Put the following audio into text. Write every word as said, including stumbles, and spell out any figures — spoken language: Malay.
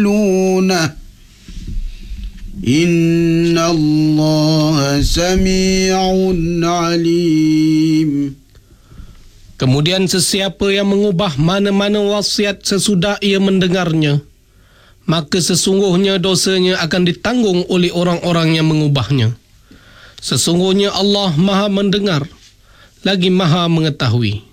Inna Allah sami'un alim. Kemudian sesiapa yang mengubah mana-mana wasiat sesudah ia mendengarnya, maka sesungguhnya dosanya akan ditanggung oleh orang-orang yang mengubahnya. Sesungguhnya Allah Maha mendengar lagi Maha mengetahui.